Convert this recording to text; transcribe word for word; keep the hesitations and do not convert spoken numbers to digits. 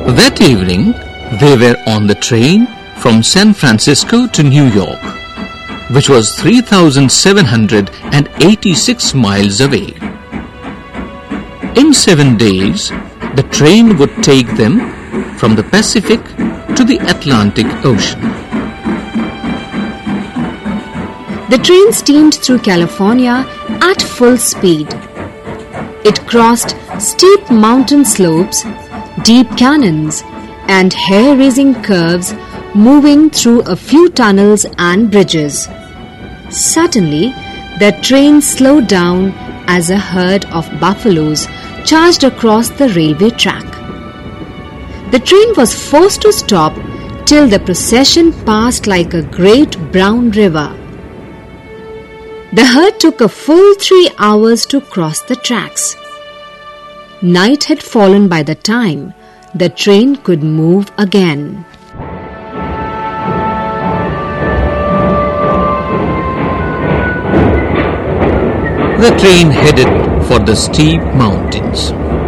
That evening, they were on the train from San Francisco to New York, which was three thousand seven hundred eighty-six miles away. In seven days, the train would take them from the Pacific to the Atlantic Ocean. The train steamed through California at full speed. It crossed steep mountain slopes, deep canyons, and hair-raising curves, moving through a few tunnels and bridges. Suddenly, the train slowed down as a herd of buffaloes charged across the railway track. The train was forced to stop till the procession passed like a great brown river. The herd took a full three hours to cross the tracks. Night had fallen by the time the train could move again. The train headed for the steep mountains.